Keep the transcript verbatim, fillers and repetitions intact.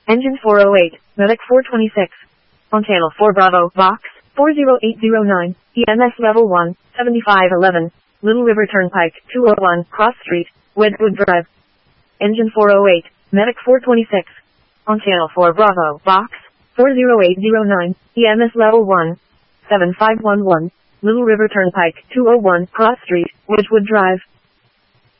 Engine four oh eight, Medic four twenty-six. On channel four Bravo, Box, four zero eight zero nine, E M S level one, seventy-five eleven, Little River Turnpike, two oh one, Cross Street, Wedgwood Drive. Engine four oh eight, Medic four twenty-six. On channel four Bravo, Box, four zero eight zero nine, E M S level one, seven five one one, Little River Turnpike, two oh one, Cross Street, Wedgwood Drive.